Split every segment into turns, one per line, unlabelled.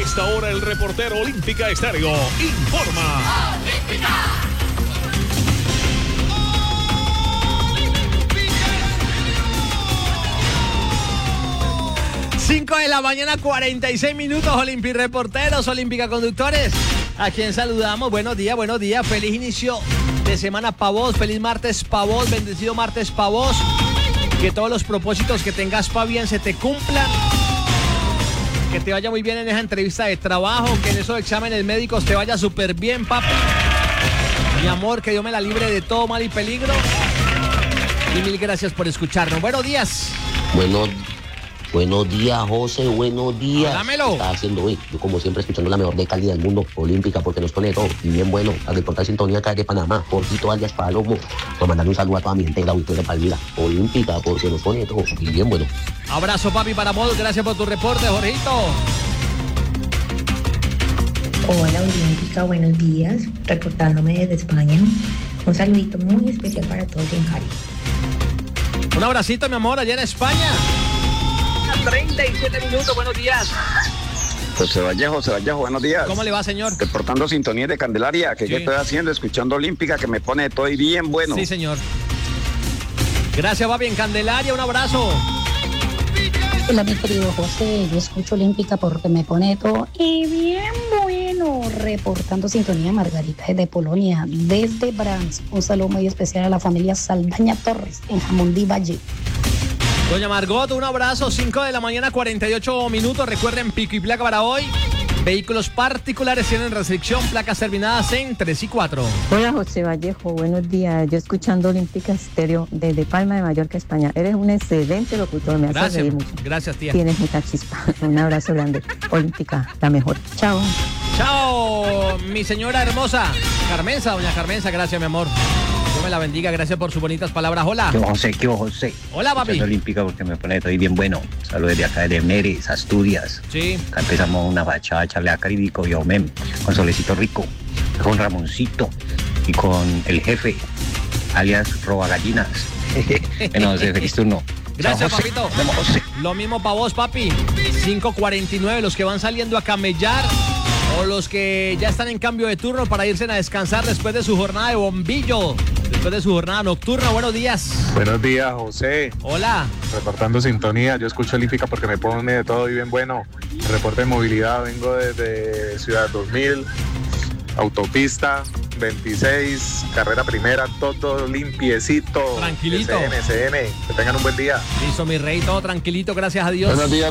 esta hora el reportero Olímpica Estéreo informa. ¡Olímpica!
5 de la mañana, 46 minutos, Olympi reporteros, Olímpica conductores. A quien saludamos, buenos días, feliz inicio de semana pa' vos, feliz martes pa' vos, bendecido martes pa' vos. Que todos los propósitos que tengas pa' bien se te cumplan. Que te vaya muy bien en esa entrevista de trabajo, que en esos exámenes médicos te vaya súper bien, papi. Mi amor, que Dios me la libre de todo mal y peligro. Y mil gracias por escucharnos. Buenos días.
Buenos días, José, buenos días.
Dámelo.
¿Qué estás haciendo hoy? Yo como siempre escuchando la mejor de Cali del mundo, Olímpica, porque nos pone todo. Y bien bueno, al reportar sintonía acá de Panamá, Jorgito alias Palomo. Para mandarle un saludo a toda mi gente de la auditoría de Palmira. Olímpica, porque nos pone todo. Y bien bueno.
Abrazo, papi, para vos. Gracias por tu reporte, Jorgito.
Hola, Olímpica, buenos días. Reportándome desde España. Un saludito muy especial para todos en Cali.
Un abracito, mi amor, allá en España. 37 minutos, buenos días.
José Vallejo, buenos días.
¿Cómo le va, señor?
Reportando sintonía de Candelaria, que
sí.
¿Qué estoy haciendo? Escuchando Olímpica, que me pone todo y bien bueno.
Sí, señor. Gracias, papi, en Candelaria, un abrazo.
Hola, mi querido José, yo escucho Olímpica porque me pone todo y bien bueno. Reportando sintonía, Margarita desde Polonia, desde Brans. Un saludo muy especial a la familia Saldaña Torres en Jamundí Valle.
Doña Margot, un abrazo, 5 de la mañana, 48 minutos. Recuerden, pico y placa para hoy. Vehículos particulares tienen restricción, placas terminadas en 3 y 4.
Hola, José Vallejo, buenos días. Yo escuchando Olímpica Estéreo desde Palma de Mallorca, España. Eres un excelente locutor, me hace reír mucho.
Gracias, tía.
Tienes mucha chispa. Un abrazo grande. Olímpica, la mejor. Chao.
Chao, mi señora hermosa. Carmenza, doña Carmenza, gracias, mi amor. Dios me la bendiga, gracias por sus bonitas palabras. Hola.
¿Qué José?
Hola, papi.
Olímpica porque me pone todo bien bueno. Saludos desde acá de Meres, Asturias.
Sí.
Acá empezamos una bachada, echarle a Crídico y a Omem, con Solecito Rico, con Ramoncito y con el jefe, alias Roba Gallinas. Bueno, José, feliz turno.
Gracias,
José.
papito. Lo mismo para vos, papi. 5:49, los que van saliendo a camellar o los que ya están en cambio de turno para irse a descansar después de su jornada de bombillo, después de su jornada nocturna. Buenos días.
Buenos días, José.
Hola.
Reportando sintonía, yo escucho Olímpica porque me pone de todo y bien bueno. Reporte de movilidad, vengo desde Ciudad 2000, autopista 26, carrera primera, todo limpiecito.
Tranquilito.
SN, que tengan un buen día.
Listo, mi rey, todo tranquilito, gracias a Dios.
Buenos días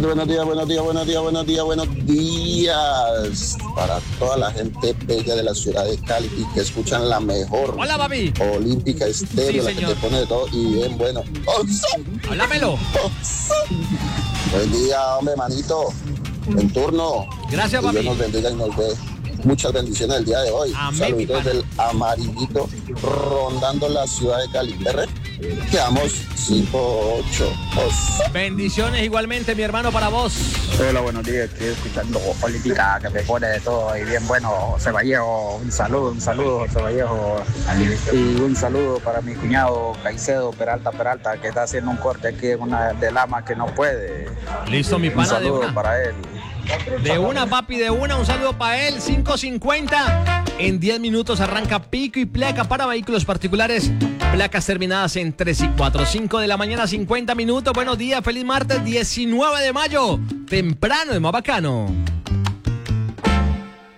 para toda la gente bella de la ciudad de Cali y que escuchan la mejor.
Hola, papi.
Olímpica Estéreo,
Sí,
la que
señor.
te pone de todo y bien bueno.
Háblamelo.
Buen día, hombre, manito. En turno.
Gracias,
que
papi.
Dios nos bendiga y nos dé muchas bendiciones el día de hoy.
Amén,
Saludos
mi
del amarillito rondando la ciudad de Cali. Quedamos 5-8.
Bendiciones igualmente, mi hermano, para vos.
Hola, buenos días. Estoy escuchando Olímpica, que me pone de todo y bien bueno. José Vallejo, un saludo, José Vallejo. Y un saludo para mi cuñado Caicedo Peralta, que está haciendo un corte aquí en una de Lama que no puede.
Listo, mi pana.
Un saludo
de una.
para él.
De una, papi, de una. Un saludo para él. 5:50. En 10 minutos arranca pico y placa para vehículos particulares. Placas terminadas en 3 y 4. 5 de la mañana, 50 minutos. Buenos días, feliz martes 19 de mayo. Temprano, es más bacano.